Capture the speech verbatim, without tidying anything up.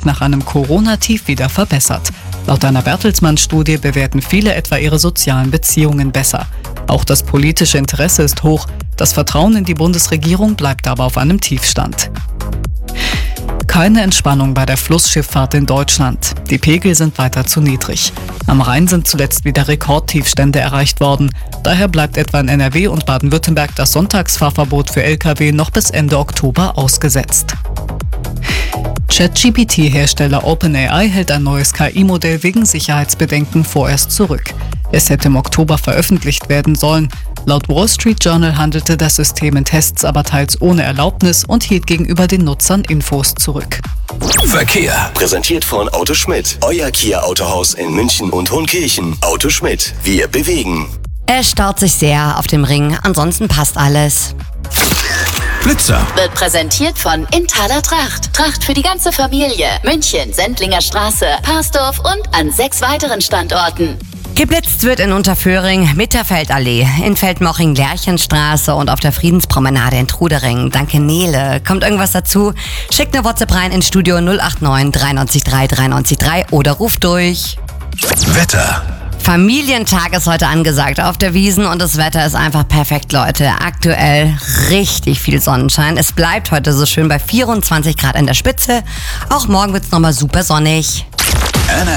nach einem Corona-Tief wieder verbessert. Laut einer Bertelsmann-Studie bewerten viele etwa ihre sozialen Beziehungen besser. Auch das politische Interesse ist hoch. Das Vertrauen in die Bundesregierung bleibt aber auf einem Tiefstand. Keine Entspannung bei der Flussschifffahrt in Deutschland. Die Pegel sind weiter zu niedrig. Am Rhein sind zuletzt wieder Rekordtiefstände erreicht worden. Daher bleibt etwa in N R W und Baden-Württemberg das Sonntagsfahrverbot für L K W noch bis Ende Oktober ausgesetzt. ChatGPT-Hersteller OpenAI hält ein neues K I-Modell wegen Sicherheitsbedenken vorerst zurück. Es hätte im Oktober veröffentlicht werden sollen. Laut Wall Street Journal handelte das System in Tests aber teils ohne Erlaubnis und hielt gegenüber den Nutzern Infos zurück. Verkehr. Präsentiert von Auto Schmidt. Euer Kia-Autohaus in München und Hohenkirchen. Auto Schmidt. Wir bewegen. Es staut sich sehr auf dem Ring, ansonsten passt alles. Blitzer. Wird präsentiert von Inthaler Tracht. Tracht für die ganze Familie. München, Sendlinger Straße, Parsdorf und an sechs weiteren Standorten. Geblitzt wird in Unterföhring, Mitterfeldallee, in Feldmoching-Lerchenstraße und auf der Friedenspromenade in Trudering. Danke Nele. Kommt irgendwas dazu? Schickt eine WhatsApp rein ins Studio null acht neun drei neun drei drei neun drei oder ruft durch. Wetter. Familientag ist heute angesagt auf der Wiesn und das Wetter ist einfach perfekt, Leute. Aktuell richtig viel Sonnenschein. Es bleibt heute so schön bei vierundzwanzig Grad an der Spitze. Auch morgen wird's nochmal super sonnig. N